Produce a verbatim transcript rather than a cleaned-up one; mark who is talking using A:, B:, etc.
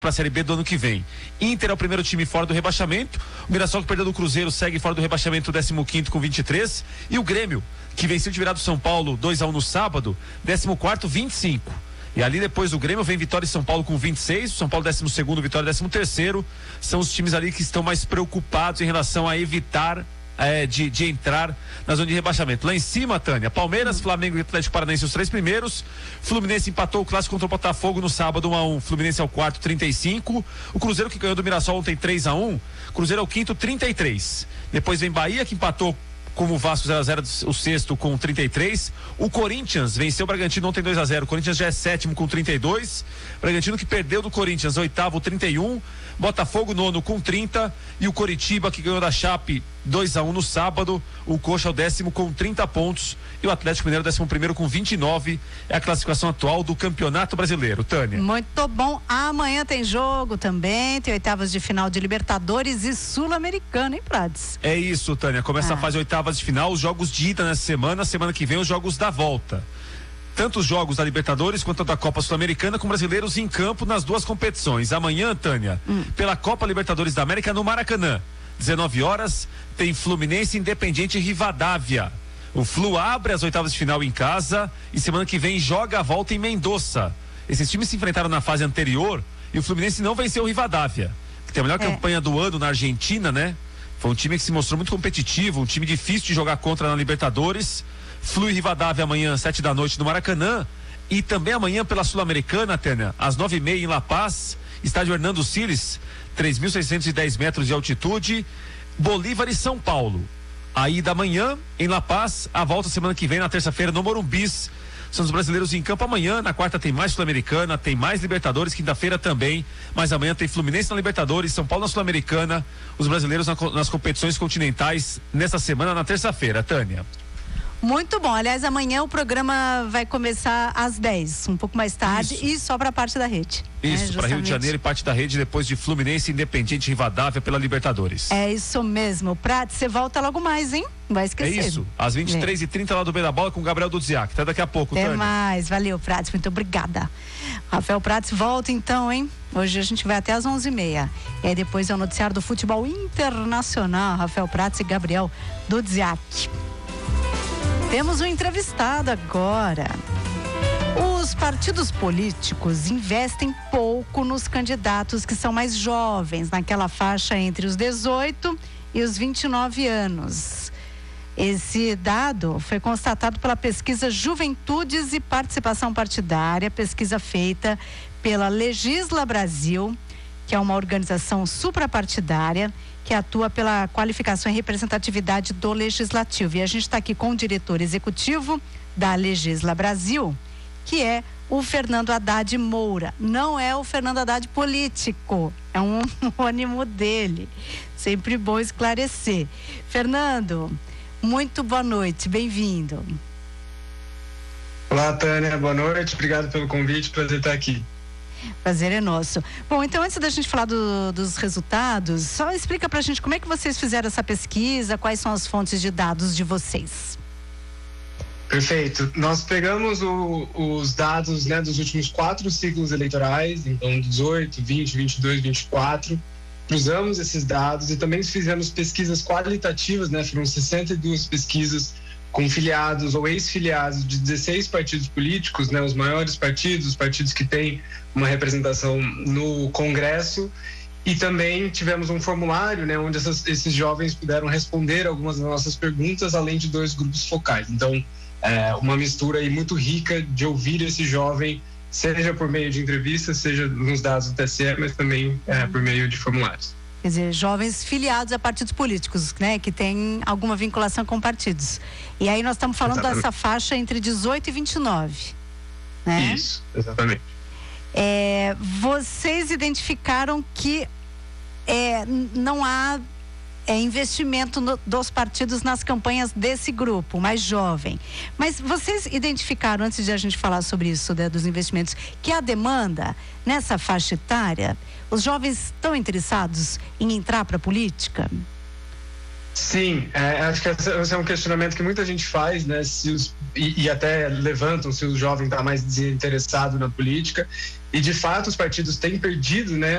A: para a Série B do ano que vem. Inter é o primeiro time fora do rebaixamento, o Mirassol, que perdeu do Cruzeiro, segue fora do rebaixamento, décimo quinto com vinte e três, e o Grêmio, que venceu de virada do São Paulo dois a um no sábado, décimo quarto, vinte e cinco. E ali depois do Grêmio vem Vitória e São Paulo com vinte e seis, o São Paulo décimo segundo, Vitória décimo terceiro. São os times ali que estão mais preocupados em relação a evitar É, de, de entrar na zona de rebaixamento. Lá em cima, Tânia, Palmeiras, Flamengo e Atlético Paranaense, os três primeiros. Fluminense empatou o clássico contra o Botafogo no sábado, um a um. Fluminense é o quarto, trinta e cinco. O Cruzeiro, que ganhou do Mirassol ontem, três a um. Cruzeiro é o quinto, trinta e três. Depois vem Bahia, que empatou como o Vasco zero a zero, o sexto com trinta e três. O Corinthians venceu o Bragantino ontem dois a zero. O Corinthians já é sétimo com trinta e dois. Bragantino, que perdeu do Corinthians, oitavo, trinta e um. Botafogo nono com trinta. E o Coritiba, que ganhou da Chape dois a um no sábado. O Coxa é o décimo com trinta pontos. E o Atlético Mineiro décimo primeiro com vinte e nove. É a classificação atual do Campeonato Brasileiro. Tânia.
B: Muito bom. Amanhã tem jogo também. Tem oitavas de final de Libertadores e Sul-Americana, hein, Prades?
A: É isso, Tânia. Começa
B: ah.
A: a fase oitavas de final. Os jogos de ida nessa semana. Semana que vem, os jogos da volta. Tanto os jogos da Libertadores quanto da Copa Sul-Americana, com brasileiros em campo nas duas competições. Amanhã, Tânia, hum. pela Copa Libertadores da América no Maracanã, dezenove horas, tem Fluminense, Independiente e Rivadavia. O Flu abre as oitavas de final em casa e semana que vem joga a volta em Mendoza. Esses times se enfrentaram na fase anterior e o Fluminense não venceu o Rivadavia, que tem a melhor é. campanha do ano na Argentina, né? Foi um time que se mostrou muito competitivo, um time difícil de jogar contra na Libertadores. Flu e Rivadavia amanhã, sete da noite no Maracanã. E também amanhã pela Sul-Americana, Tânia, às nove e meia em La Paz, estádio Hernando Siles, três mil seiscentos e dez metros de altitude, Bolívar e São Paulo. A ida amanhã em La Paz, a volta semana que vem na terça-feira no Morumbis. São os brasileiros em campo amanhã, na quarta tem mais Sul-Americana, tem mais Libertadores, quinta-feira também, mas amanhã tem Fluminense na Libertadores, São Paulo na Sul-Americana, os brasileiros na, nas competições continentais nessa semana, na terça-feira, Tânia.
B: Muito bom. Aliás, amanhã o programa vai começar às dez, um pouco mais tarde, isso. E só para a parte da rede.
A: Isso, né, para Rio de Janeiro e parte da rede, depois de Fluminense, Independiente e Rivadavia pela Libertadores.
B: É isso mesmo. Prats, você volta logo mais, hein? Não vai esquecer.
A: É isso. Às vinte e três e trinta lá do Beira Bola com o Gabriel Dudziak. Até daqui a pouco,
B: Até
A: Tânia.
B: mais. Valeu, Prats. Muito obrigada. Rafael Prats volta então, hein? Hoje a gente vai até às onze e meia. E aí depois é o noticiário do futebol internacional. Rafael Prats e Gabriel Dudziak. Temos um entrevistado agora. Os partidos políticos investem pouco nos candidatos que são mais jovens, naquela faixa entre os dezoito e os vinte e nove anos. Esse dado foi constatado pela pesquisa Juventudes e Participação Partidária, pesquisa feita pela Legisla Brasil, que é uma organização suprapartidária que atua pela qualificação e representatividade do Legislativo. E a gente está aqui com o diretor executivo da Legisla Brasil, que é o Fernando Haddad Moura. Não é o Fernando Haddad político, é um homônimo dele. Sempre bom esclarecer. Fernando, muito boa noite, bem-vindo.
C: Olá, Tânia, boa noite, obrigado pelo convite, prazer estar aqui.
B: Prazer é nosso. Bom, então antes da gente falar do, dos resultados, só explica pra gente como é que vocês fizeram essa pesquisa, quais são as fontes de dados de vocês.
C: Perfeito. Nós pegamos o, os dados, né, dos últimos quatro ciclos eleitorais, então dezoito, vinte, vinte e dois, vinte e quatro, cruzamos esses dados e também fizemos pesquisas qualitativas, né, foram sessenta e duas pesquisas com filiados ou ex-filiados de dezesseis partidos políticos, né, os maiores partidos, os partidos que têm uma representação no Congresso, e também tivemos um formulário, né, onde essas, esses jovens puderam responder algumas das nossas perguntas, além de dois grupos focais. Então, é uma mistura aí muito rica de ouvir esse jovem, seja por meio de entrevistas, seja nos dados do T S E, mas também é, por meio de formulários.
B: Quer dizer, jovens filiados a partidos políticos, né? Que têm alguma vinculação com partidos. E aí nós estamos falando exatamente dessa faixa entre dezoito e vinte e nove, né?
C: Isso, exatamente.
B: É, vocês identificaram que é, não há é, investimento no, dos partidos nas campanhas desse grupo mais jovem. Mas vocês identificaram, antes de a gente falar sobre isso, né, dos investimentos, que a demanda nessa faixa etária, os jovens estão interessados em entrar para a política?
C: Sim, é, acho que esse é um questionamento que muita gente faz, né? Se os, e, e até levantam se o jovem está mais desinteressado na política. E de fato os partidos têm perdido, né,